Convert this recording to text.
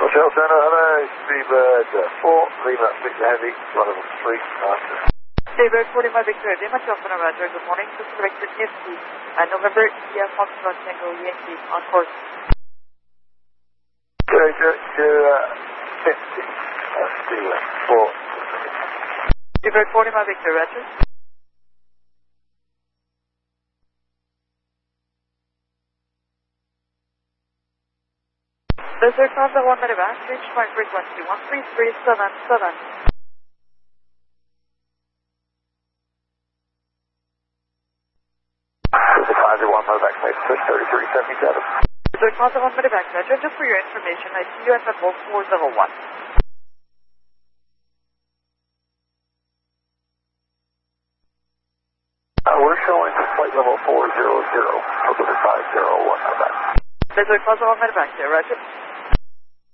Hotel Center, hello, Seabird 4, Lima, Victor Heavy, Donovan Street, after. Seabird 45 Victor Heavy, Hotel Center, Roger, good morning, this is Director Nifty, November, Foxtrot Tango Yankee, on course. Director to 50, Seabird 4. Seabird 45 Victor, Roger. Desert Plaza 1 Medevac, reach point frequency 13377. Desert Plaza 1 Medevac, space 3377. Desert Plaza 1 Medevac, Roger, just for your information, I see you at level 401. We're showing flight level 400, Desert 501 Medevac. Desert Plaza 1 Medevac, Roger.